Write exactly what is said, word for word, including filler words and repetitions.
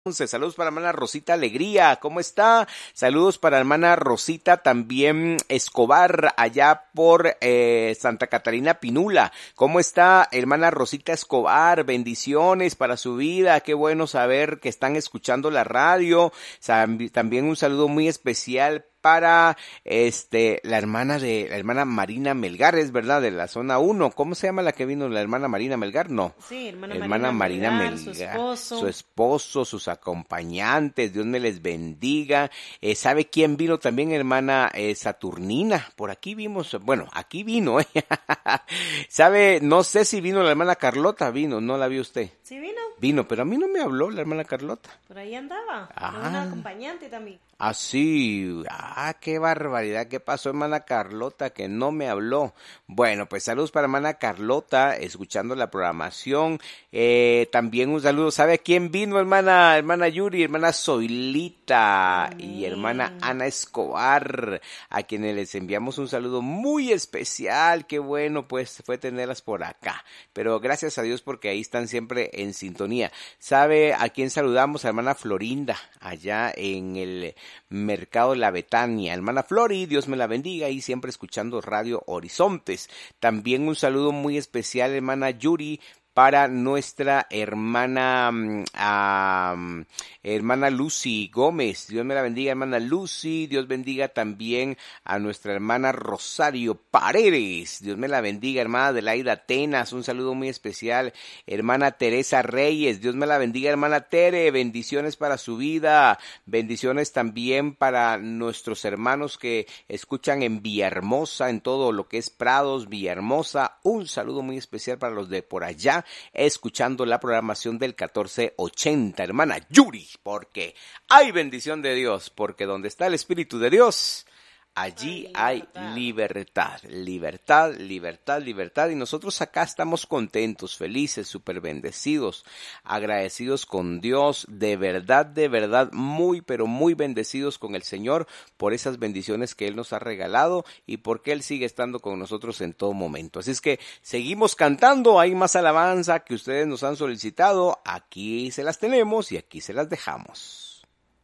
Saludos para la hermana Rosita Alegría, ¿cómo está? Saludos para la hermana Rosita también Escobar, allá por eh, Santa Catarina Pinula. ¿Cómo está, hermana Rosita Escobar? Bendiciones para su vida, qué bueno saber que están escuchando la radio. También un saludo muy especial para este la hermana de la hermana Marina Melgar, es verdad, de la zona uno. ¿Cómo se llama la que vino la hermana Marina Melgar? No. Sí, hermana, hermana Marina, Marina Melgar, Melgar, su esposo. su esposo, sus acompañantes, Dios me les bendiga. Eh, ¿Sabe quién vino también, hermana eh, Saturnina? Por aquí vimos, bueno, aquí vino, ¿eh? ¿Sabe? No sé si vino la hermana Carlota, vino, ¿no la vio usted? Sí vino. Vino, pero a mí no me habló la hermana Carlota. Por ahí andaba, ah. con una acompañante también. Ah, sí, ah, qué barbaridad, ¿qué pasó, hermana Carlota, que no me habló? Bueno, pues saludos para hermana Carlota, escuchando la programación, eh, también un saludo, ¿sabe quién vino, hermana, hermana Yuri, hermana Zoilita Amén. Y hermana Ana Escobar, a quienes les enviamos un saludo muy especial, qué bueno, pues, fue tenerlas por acá, pero gracias a Dios porque ahí están siempre en sintonía. ¿Sabe a quién saludamos? A hermana Florinda, allá en el Mercado La Betania, hermana Flori, Dios me la bendiga, y siempre escuchando Radio Horizontes. También un saludo muy especial, hermana Yuri, para nuestra hermana um, hermana Lucy Gómez, Dios me la bendiga, hermana Lucy, Dios bendiga también a nuestra hermana Rosario Paredes, Dios me la bendiga, hermana Adelaida Atenas, un saludo muy especial, hermana Teresa Reyes, Dios me la bendiga, hermana Tere, bendiciones para su vida, bendiciones también para nuestros hermanos que escuchan en Villahermosa, en todo lo que es Prados, Villahermosa, un saludo muy especial para los de por allá, escuchando la programación del catorce ochenta, hermana Yuri, porque hay bendición de Dios, porque donde está el Espíritu de Dios, allí hay libertad, libertad, libertad, libertad, y nosotros acá estamos contentos, felices, súper bendecidos, agradecidos con Dios, de verdad, de verdad, muy, pero muy bendecidos con el Señor por esas bendiciones que Él nos ha regalado y porque Él sigue estando con nosotros en todo momento. Así es que seguimos cantando, hay más alabanza que ustedes nos han solicitado, aquí se las tenemos y aquí se las dejamos.